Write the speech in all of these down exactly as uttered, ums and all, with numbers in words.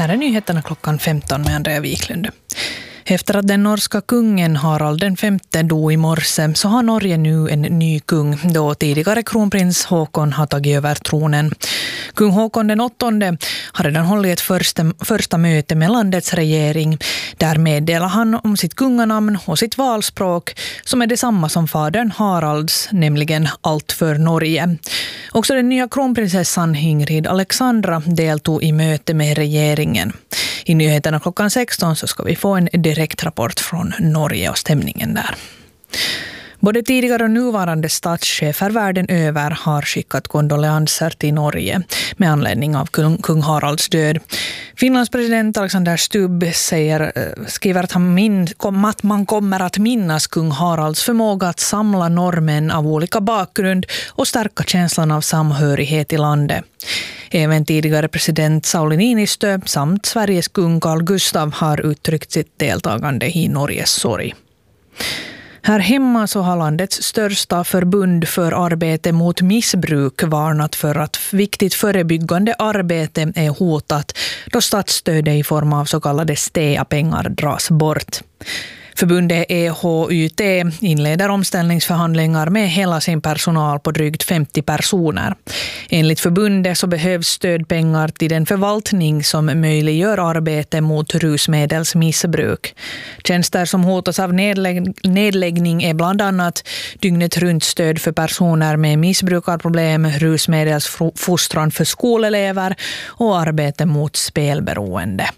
Här är nyheterna klockan femton med Andrea Wiklund. Efter att den norska kungen Harald den femte dog i morse så har Norge nu en ny kung då tidigare kronprins Håkon har tagit över tronen. Kung Håkon den åttonde har redan hållit ett första, första möte med landets regering. Där meddelar han om sitt kunganamn och sitt valspråk som är detsamma som fadern Haralds, nämligen Allt för Norge. Också den nya kronprinsessan Ingrid Alexandra deltog i möte med regeringen. I nyheterna klockan sexton så ska vi få en direkt rapport från Norge och stämningen där. Både tidigare och nuvarande statschefer världen över har skickat kondolenser till Norge med anledning av kung, kung Haralds död. Finlands president Alexander Stubb säger, skriver att, han min, att man kommer att minnas kung Haralds förmåga att samla norrmän av olika bakgrund och stärka känslan av samhörighet i landet. Även tidigare president Sauli Niinistö samt Sveriges kung Carl Gustaf har uttryckt sitt deltagande i Norges sorg. Här hemma så har landets största förbund för arbete mot missbruk varnat för att viktigt förebyggande arbete är hotat då statsstödet i form av så kallade S T A-pengar dras bort. Förbundet E H Y T inleder omställningsförhandlingar med hela sin personal på drygt femtio personer. Enligt förbundet så behövs stödpengar till den förvaltning som möjliggör arbete mot rusmedelsmissbruk. Tjänster som hotas av nedlägg- nedläggning är bland annat dygnet runt stöd för personer med missbrukarproblem, rusmedelsfostran för skolelever och arbete mot spelberoende.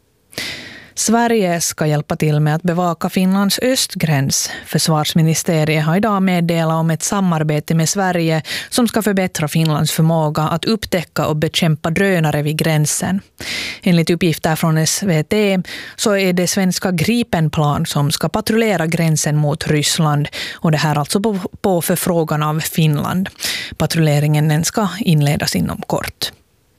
Sverige ska hjälpa till med att bevaka Finlands östgräns. Försvarsministeriet har idag meddelat om ett samarbete med Sverige som ska förbättra Finlands förmåga att upptäcka och bekämpa drönare vid gränsen. Enligt uppgifter från S V T så är det svenska Gripenplan som ska patrullera gränsen mot Ryssland och det här alltså på, på förfrågan av Finland. Patrulleringen den ska inledas inom kort.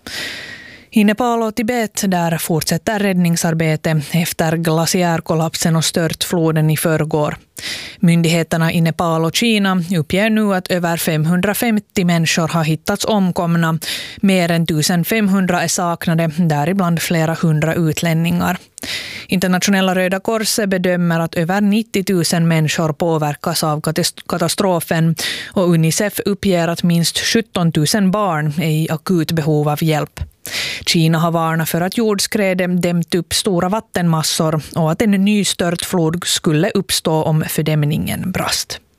I Nepal och Tibet där fortsätter räddningsarbete efter glaciärkollapsen och störtfloden i förrgår. Myndigheterna i Nepal och Kina uppger nu att över femhundrafemtio människor har hittats omkomna. Mer än femtonhundra är saknade, däribland flera hundra utlänningar. Internationella Röda Korset bedömer att över nittio tusen människor påverkas av katastrofen och Unicef uppger att minst sjutton tusen barn är i akut behov av hjälp. Kina har varnat för att jordskredet dämt upp stora vattenmassor och att en ny störtflod skulle uppstå om fördämningen brast.